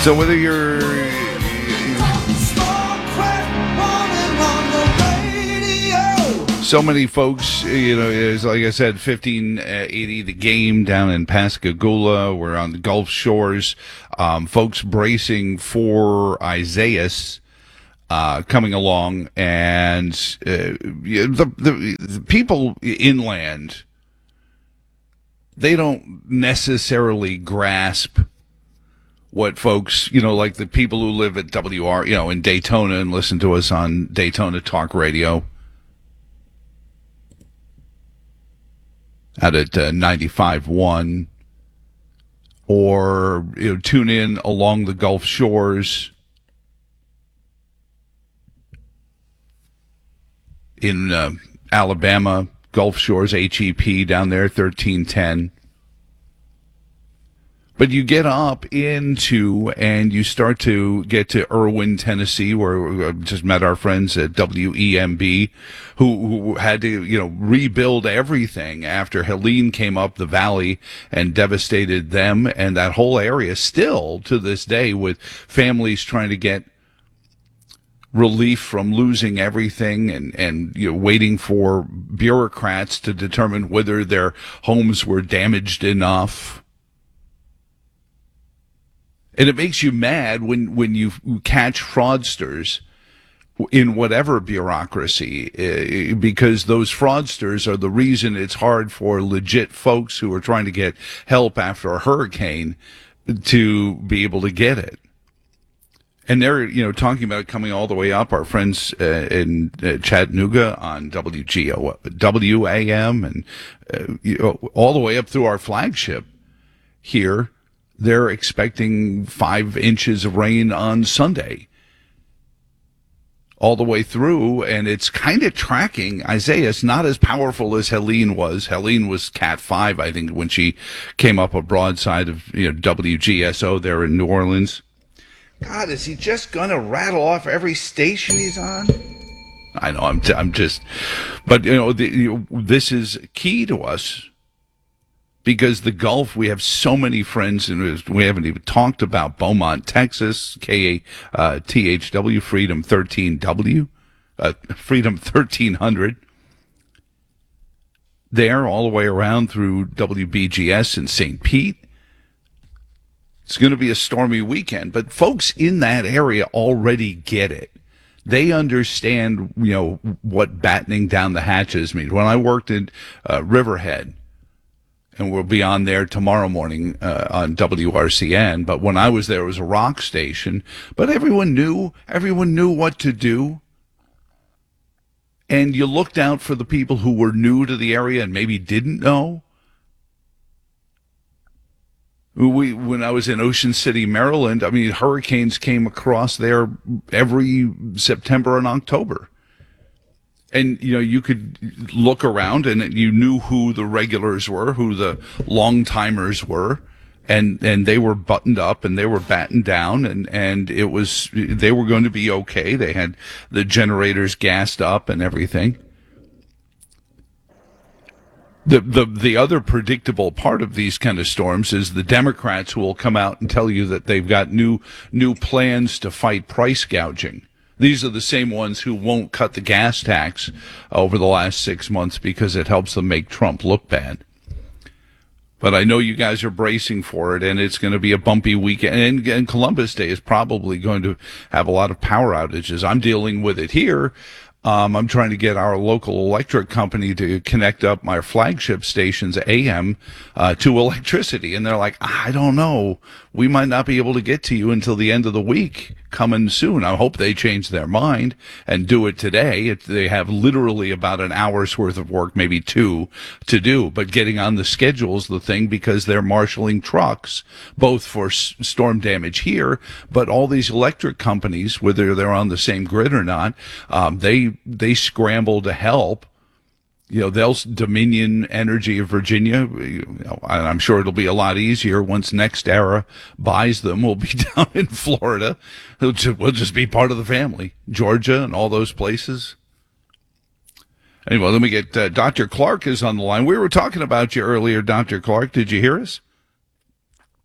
So whether you're so many folks, is like I said, 1580 the game down in Pascagoula. We're on the Gulf Shores. Folks bracing for Isaias coming along, and the people inland, they don't necessarily grasp what folks, like the people who live at WR, in Daytona and listen to us on Daytona Talk Radio out at 95.1, or tune in along the Gulf Shores in Alabama, Gulf Shores, HEP down there, 1310. But you get up into and you start to get to Irwin, Tennessee, where we just met our friends at WEMB who had to, rebuild everything after Helene came up the valley and devastated them and that whole area still to this day, with families trying to get relief from losing everything and waiting for bureaucrats to determine whether their homes were damaged enough. And it makes you mad when you catch fraudsters in whatever bureaucracy, because those fraudsters are the reason it's hard for legit folks who are trying to get help after a hurricane to be able to get it. And they're, talking about coming all the way up. Our friends in Chattanooga on WAM and all the way up through our flagship here. They're expecting 5 inches of rain on Sunday all the way through, and it's kind of tracking Isaias, not as powerful as Helene was. Helene was Cat 5, I think, when she came up a broadside of WGSO there in New Orleans. God, is he just going to rattle off every station he's on? I know, I'm just, but this is key to us. Because the Gulf, we have so many friends, and we haven't even talked about Beaumont, Texas, KATHW, Freedom 13W, Freedom 1300. There, all the way around through WBGS in St. Pete. It's going to be a stormy weekend, but folks in that area already get it. They understand, what battening down the hatches means. When I worked in Riverhead, and we'll be on there tomorrow morning on WRCN. But when I was there, it was a rock station. But everyone knew what to do. And you looked out for the people who were new to the area and maybe didn't know. When I was in Ocean City, Maryland, hurricanes came across there every September and October. And, you could look around and you knew who the regulars were, who the long-timers were, and they were buttoned up and they were battened down and they were going to be okay. They had the generators gassed up and everything. The other predictable part of these kind of storms is the Democrats who will come out and tell you that they've got new plans to fight price gouging. These are the same ones who won't cut the gas tax over the last 6 months because it helps them make Trump look bad. But I know you guys are bracing for it, and it's going to be a bumpy weekend. And Columbus Day is probably going to have a lot of power outages. I'm dealing with it here. I'm trying to get our local electric company to connect up my flagship station's AM to electricity. And they're like, I don't know. We might not be able to get to you until the end of the week coming soon. I hope they change their mind and do it today. They have literally about an hour's worth of work, maybe 2 to do. But getting on the schedule's the thing because they're marshaling trucks, both for storm damage here, but all these electric companies, whether they're on the same grid or not, they scramble to help. They'll Dominion Energy of Virginia. I'm sure it'll be a lot easier once NextEra buys them. We'll be down in Florida. We'll just be part of the family. Georgia and all those places. Anyway, let me get Dr. Clark is on the line. We were talking about you earlier, Dr. Clark. Did you hear us?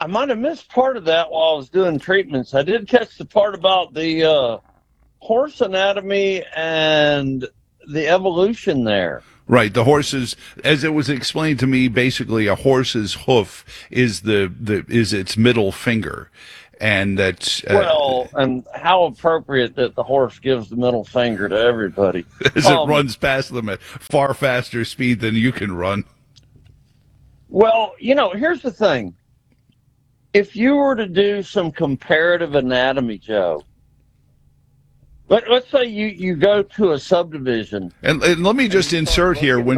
I might have missed part of that while I was doing treatments. I did catch the part about the horse anatomy and the evolution there. Right, the horse's, as it was explained to me, basically a horse's hoof is is its middle finger, and that's and how appropriate that the horse gives the middle finger to everybody as it runs past them at far faster speed than you can run. Well, here's the thing: if you were to do some comparative anatomy, Joe. Let's say you go to a subdivision, and let me just insert here when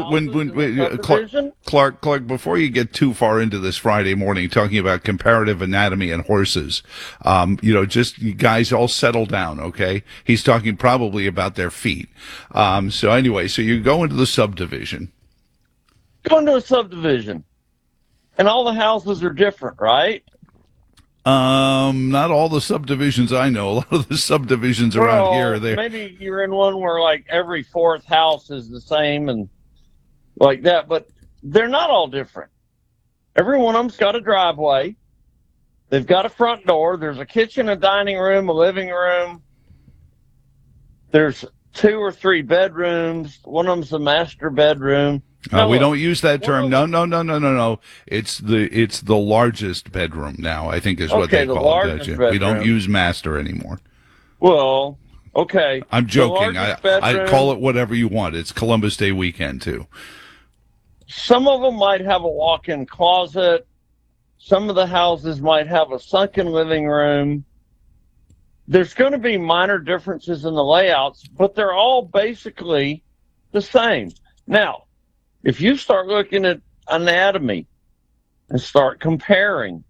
Clark, before you get too far into this Friday morning talking about comparative anatomy and horses, just you guys all settle down, okay? He's talking probably about their feet. So anyway, so you go into the subdivision. Go into a subdivision, and all the houses are different, right? Not all the subdivisions I know. A lot of the subdivisions around here, maybe you're in one where like every fourth house is the same and like that, but they're not all different. Every one of them's got a driveway. They've got a front door. There's a kitchen, a dining room, a living room. There's 2 or 3 bedrooms. One of them's a master bedroom. We don't use that term. No. It's the largest bedroom now, I think is what they call it. We don't use master anymore. Well, okay. I'm joking. I call it whatever you want. It's Columbus Day weekend, too. Some of them might have a walk-in closet. Some of the houses might have a sunken living room. There's going to be minor differences in the layouts, but they're all basically the same. Now, if you start looking at anatomy and start comparing,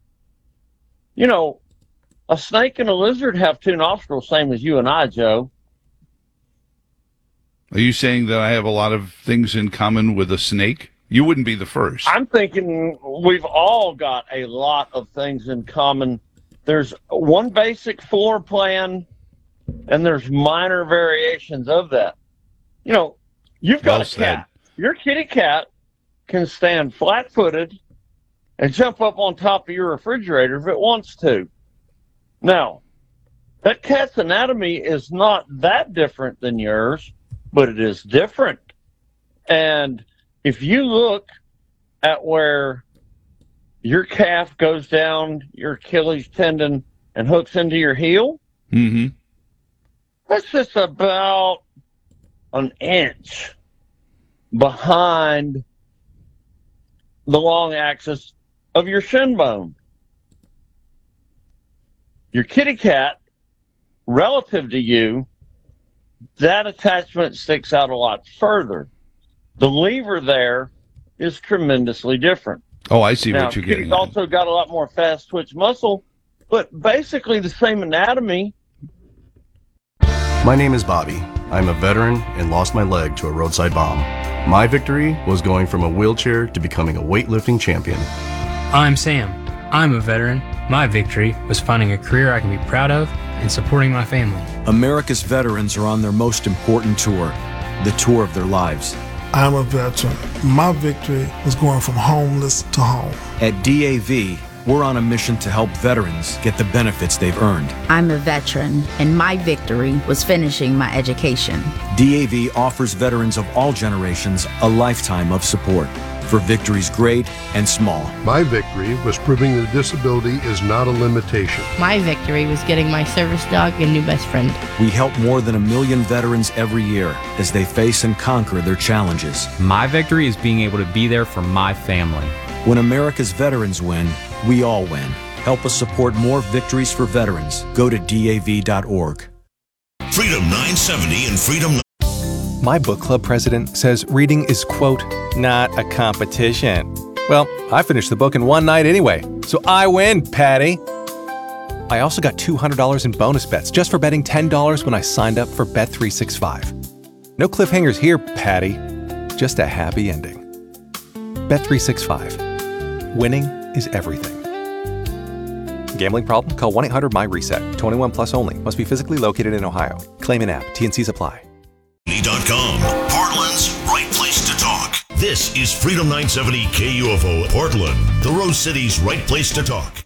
a snake and a lizard have 2 nostrils, same as you and I, Joe. Are you saying that I have a lot of things in common with a snake? You wouldn't be the first. I'm thinking we've all got a lot of things in common. There's one basic floor plan, and there's minor variations of that. You've got a cat. Your kitty cat can stand flat-footed and jump up on top of your refrigerator if it wants to. Now, that cat's anatomy is not that different than yours, but it is different. And if you look at where your calf goes down your Achilles tendon and hooks into your heel, that's just about an inch behind the long axis of your shin bone. Your kitty cat, relative to you, that attachment sticks out a lot further. The lever there is tremendously different. Oh, I see what you're getting at. Kitty's also got a lot more fast twitch muscle, but basically the same anatomy. My name is Bobby. I'm a veteran and lost my leg to a roadside bomb. My victory was going from a wheelchair to becoming a weightlifting champion. I'm Sam. I'm a veteran. My victory was finding a career I can be proud of and supporting my family. America's veterans are on their most important tour, the tour of their lives. I'm a veteran. My victory was going from homeless to home. At DAV, we're on a mission to help veterans get the benefits they've earned. I'm a veteran, and my victory was finishing my education. DAV offers veterans of all generations a lifetime of support for victories great and small. My victory was proving that disability is not a limitation. My victory was getting my service dog a new best friend. We help more than 1 million veterans every year as they face and conquer their challenges. My victory is being able to be there for my family. When America's veterans win, we all win. Help us support more victories for veterans. Go to DAV.org. Freedom 970 and Freedom. My book club president says reading is, quote, not a competition. Well, I finished the book in one night anyway, so I win, Patty. I also got $200 in bonus bets just for betting $10 when I signed up for Bet365. No cliffhangers here, Patty. Just a happy ending. Bet365. Winning is everything. Gambling problem? Call 1-800-MY-RESET. 21 plus only. Must be physically located in Ohio. Claim in app. T&Cs apply. Portland's right place to talk. This is Freedom 970 KUFO Portland, the Rose City's right place to talk.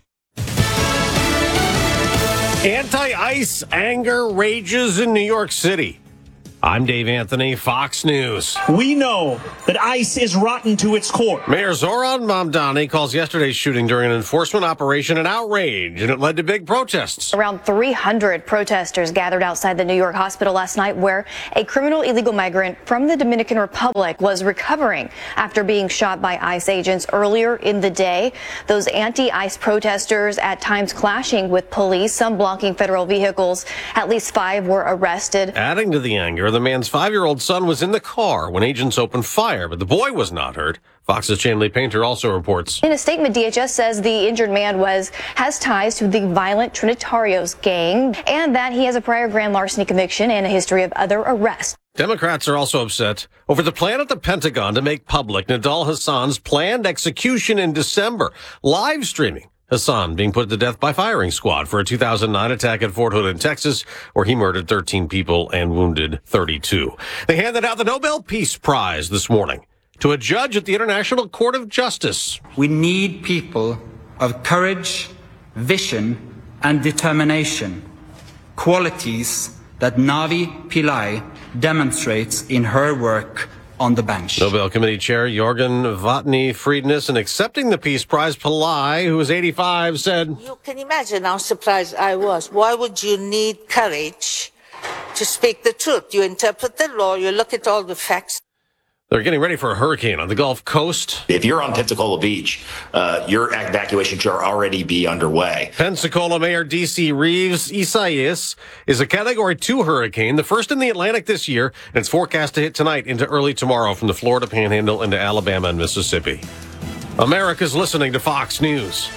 Anti-ICE anger rages in New York City. I'm Dave Anthony, Fox News. We know that ICE is rotten to its core. Mayor Zoran Mamdani calls yesterday's shooting during an enforcement operation an outrage, and it led to big protests. Around 300 protesters gathered outside the New York hospital last night, where a criminal illegal migrant from the Dominican Republic was recovering after being shot by ICE agents earlier in the day. Those anti-ICE protesters at times clashing with police, some blocking federal vehicles. At least 5 were arrested. Adding to the anger, the man's 5-year-old son was in the car when agents opened fire, but the boy was not hurt. Fox's Chanley Painter also reports. In a statement, DHS says the injured man has ties to the violent Trinitarios gang and that he has a prior grand larceny conviction and a history of other arrests. Democrats are also upset over the plan at the Pentagon to make public Nidal Hassan's planned execution in December, live streaming Hassan being put to death by firing squad for a 2009 attack at Fort Hood in Texas, where he murdered 13 people and wounded 32. They handed out the Nobel Peace Prize this morning to a judge at the International Court of Justice. We need people of courage, vision, and determination, qualities that Navi Pillai demonstrates in her work on the bench. Nobel Committee Chair Jorgen Vatny Friedness, in accepting the Peace Prize, Pillai, who was 85, said, "You can imagine how surprised I was. Why would you need courage to speak the truth? You interpret the law, you look at all the facts." They're getting ready for a hurricane on the Gulf Coast. If you're on Pensacola Beach, your evacuation should already be underway. Pensacola Mayor D.C. Reeves Isaias is a Category 2 hurricane, the first in the Atlantic this year, and it's forecast to hit tonight into early tomorrow from the Florida Panhandle into Alabama and Mississippi. America's listening to Fox News.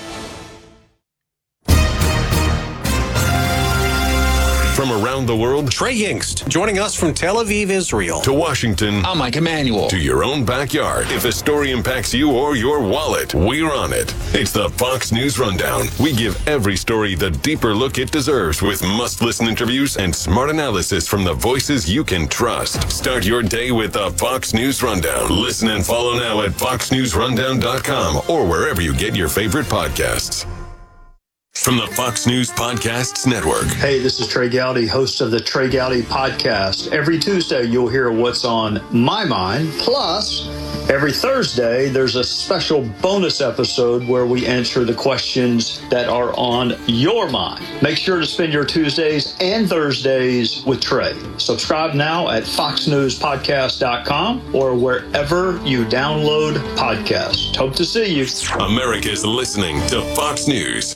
From around the world, Trey Yingst, joining us from Tel Aviv, Israel. To Washington, I'm Mike Emanuel. To your own backyard. If a story impacts you or your wallet, we're on it. It's the Fox News Rundown. We give every story the deeper look it deserves with must-listen interviews and smart analysis from the voices you can trust. Start your day with the Fox News Rundown. Listen and follow now at foxnewsrundown.com or wherever you get your favorite podcasts. From the Fox News Podcasts Network. Hey, this is Trey Gowdy, host of the Trey Gowdy Podcast. Every Tuesday, you'll hear what's on my mind. Plus, every Thursday, there's a special bonus episode where we answer the questions that are on your mind. Make sure to spend your Tuesdays and Thursdays with Trey. Subscribe now at foxnewspodcast.com or wherever you download podcasts. Hope to see you. America's listening to Fox News.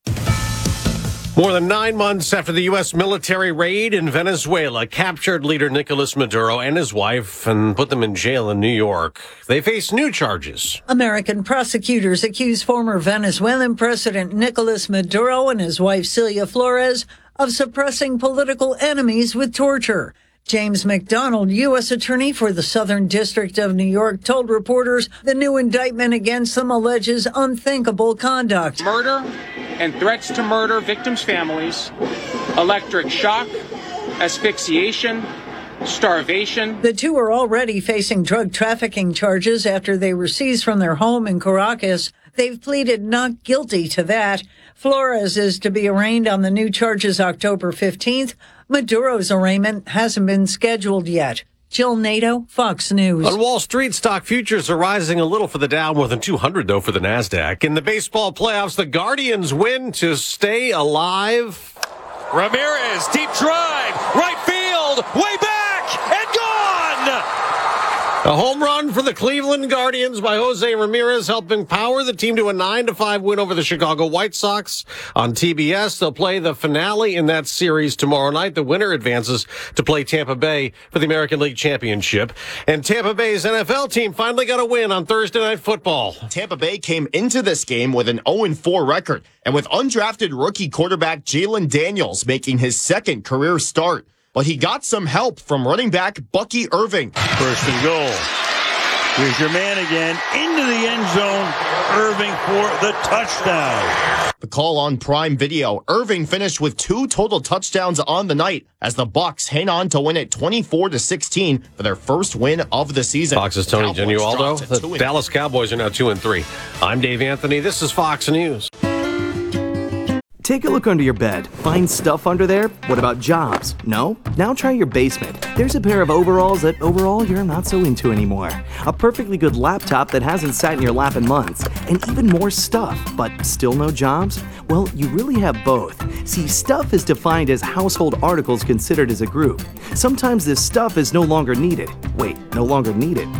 More than 9 months after the U.S. military raid in Venezuela captured leader Nicolas Maduro and his wife and put them in jail in New York, they face new charges. American prosecutors accuse former Venezuelan President Nicolas Maduro and his wife Celia Flores of suppressing political enemies with torture. James McDonald, U.S. Attorney for the Southern District of New York, told reporters the new indictment against them alleges unthinkable conduct. Murder and threats to murder victims' families, electric shock, asphyxiation, starvation. The two are already facing drug trafficking charges after they were seized from their home in Caracas. They've pleaded not guilty to that. Flores is to be arraigned on the new charges October 15th. Maduro's arraignment hasn't been scheduled yet. Jill Nato, Fox News. On Wall Street, stock futures are rising a little for the Dow, more than 200, though, for the NASDAQ. In the baseball playoffs, the Guardians win to stay alive. Ramirez, deep drive, right field, way back, and gone! A home run for the Cleveland Guardians by Jose Ramirez, helping power the team to a 9-5 win over the Chicago White Sox on TBS. They'll play the finale in that series tomorrow night. The winner advances to play Tampa Bay for the American League Championship. And Tampa Bay's NFL team finally got a win on Thursday Night Football. Tampa Bay came into this game with an 0-4 record, and with undrafted rookie quarterback Jalen Daniels making his second career start. But he got some help from running back Bucky Irving. First and goal. Here's your man again into the end zone. Irving for the touchdown. The call on Prime Video. Irving finished with 2 total touchdowns on the night as the Bucs hang on to win it 24-16 for their first win of the season. Fox's Tony Genualdo. The Dallas Cowboys are now 2-3. I'm Dave Anthony. This is Fox News. Take a look under your bed. Find stuff under there? What about jobs? No? Now try your basement. There's a pair of overalls that overall you're not so into anymore. A perfectly good laptop that hasn't sat in your lap in months. And even more stuff, but still no jobs? Well, you really have both. See, stuff is defined as household articles considered as a group. Sometimes this stuff is no longer needed. Wait, no longer needed?